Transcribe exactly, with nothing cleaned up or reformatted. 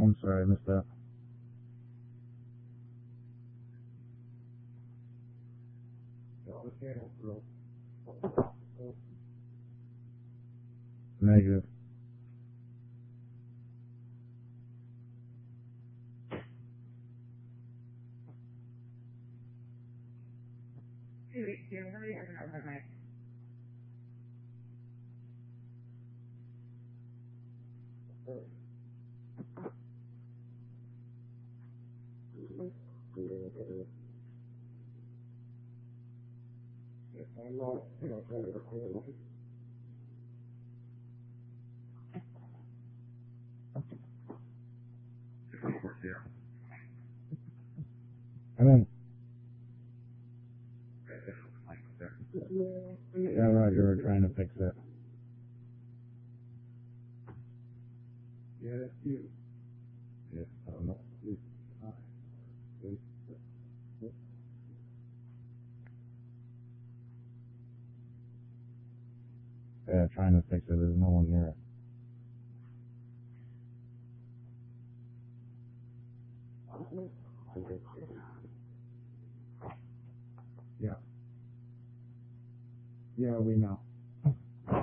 I'm sorry, I missed that. Negative. I'm in. Yeah, Roger, we're trying to fix it. Yeah, that's you. Yeah, I don't know. Yeah, trying to fix it. There's no one near it. Yeah. Yeah, we know.